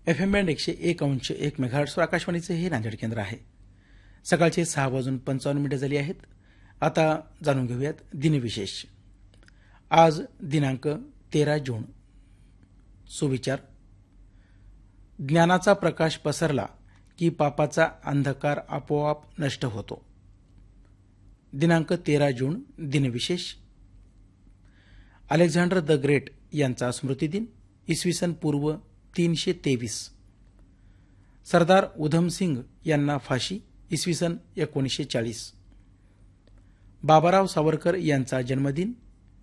FM band 101.1 मेगाहर्ट्जवर आकाशवाणीचे हे नांदेड केंद्र आहे. सकाळचे 6:55 झाली आहेत. आता जाणून घेऊयात दिनविशेष. आज दिनांक 13 जून. सुविचार. ज्ञानाचा प्रकाश पसरला की पापाचा अंधकार आपोआप नष्ट होतो. दिनांक 13 जून. दिनविशेष. अलेक्झांडर द ग्रेट यांचा स्मृतिदिन. इसवी पूर्व 323. सरदार उधमसिंग यांना फाशी. इसवी 1940. बाबाराव सावरकर यांचा जन्मदिन.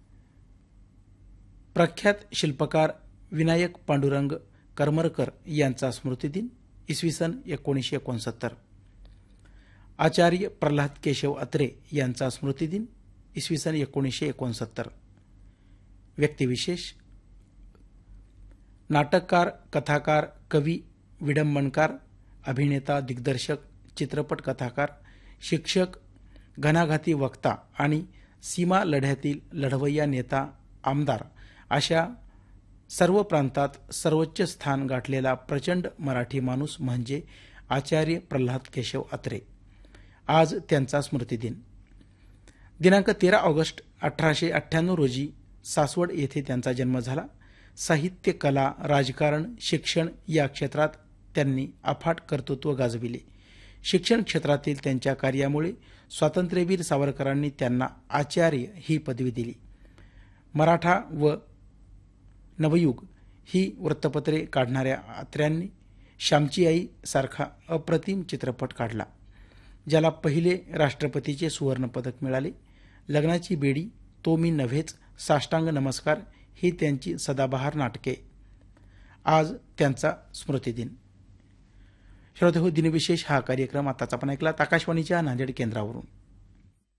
प्रख्यात शिल्पकार विनायक पांडुरंग करमरकर यांचा स्मृतिदिन. इसवी 1969. आचार्य प्रल्हाद केशव अत्रे यांचा स्मृतिदिन. इसवी 1969. व्यक्तिविशेष. नाटककार, कथाकार, कवी, विडंबनकार, अभिनेता, दिग्दर्शक, चित्रपट कथाकार, शिक्षक, घणाघाती वक्ता आणि सीमा लढ्यातील लढवय्या नेता, आमदार अशा सर्व प्रांतात सर्वोच्च स्थान गाठलेला प्रचंड मराठी माणूस म्हणजे आचार्य प्रल्हाद केशव अत्रे. आज त्यांचा स्मृतिदिन. दिनांक 13 ऑगस्ट 1898 रोजी सासवड येथे त्यांचा जन्म झाला. साहित्य, कला, राजकारण, शिक्षण या क्षेत्रात त्यांनी अफाट कर्तृत्व गाजविले. शिक्षण क्षेत्रातील त्यांच्या कार्यामुळे स्वातंत्र्यवीर सावरकरांनी त्यांना आचार्य ही पदवी दिली. मराठा व नवयुग ही वृत्तपत्रे काढणाऱ्या अत्र्यांनी श्यामची आई सारखा अप्रतिम चित्रपट काढला, ज्याला पहिले राष्ट्रपतीचे सुवर्ण पदक मिळाले. लग्नाची बेडी, तो मी नव्हेच, साष्टांग नमस्कार ही त्यांची सदाबहार नाटके. आज त्यांचा स्मृतिदिन. श्रोते हो, दिनविशेष हा कार्यक्रम आताच आपण ऐकला आकाशवाणीच्या नांदेड केंद्रावरून.